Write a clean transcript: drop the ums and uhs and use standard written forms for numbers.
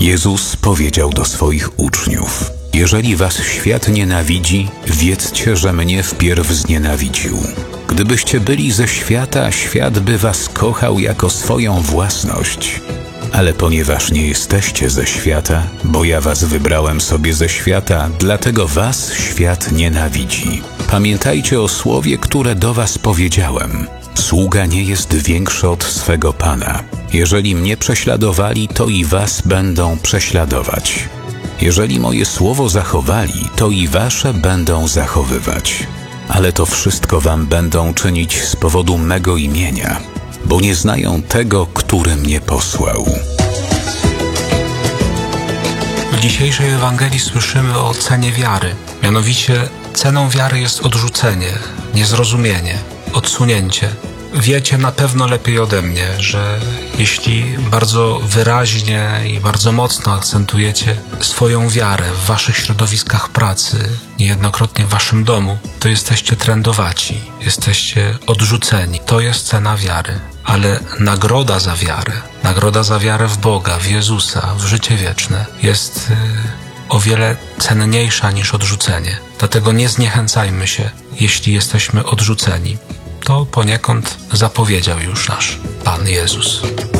Jezus powiedział do swoich uczniów: jeżeli was świat nienawidzi, wiedzcie, że mnie wpierw znienawidził. Gdybyście byli ze świata, świat by was kochał jako swoją własność. Ale ponieważ nie jesteście ze świata, bo ja was wybrałem sobie ze świata, dlatego was świat nienawidzi. Pamiętajcie o słowie, które do was powiedziałem. Sługa nie jest większy od swego Pana. Jeżeli mnie prześladowali, to i was będą prześladować. Jeżeli moje słowo zachowali, to i wasze będą zachowywać. Ale to wszystko wam będą czynić z powodu mego imienia, bo nie znają tego, który mnie posłał. W dzisiejszej Ewangelii słyszymy o cenie wiary. Mianowicie ceną wiary jest odrzucenie, niezrozumienie, odsunięcie. Wiecie na pewno lepiej ode mnie, że jeśli bardzo wyraźnie i bardzo mocno akcentujecie swoją wiarę w waszych środowiskach pracy, niejednokrotnie w waszym domu, to jesteście trędowaci, jesteście odrzuceni. To jest cena wiary. Ale nagroda za wiarę w Boga, w Jezusa, w życie wieczne jest o wiele cenniejsza niż odrzucenie. Dlatego nie zniechęcajmy się, jeśli jesteśmy odrzuceni. To poniekąd zapowiedział już nasz Pan Jezus.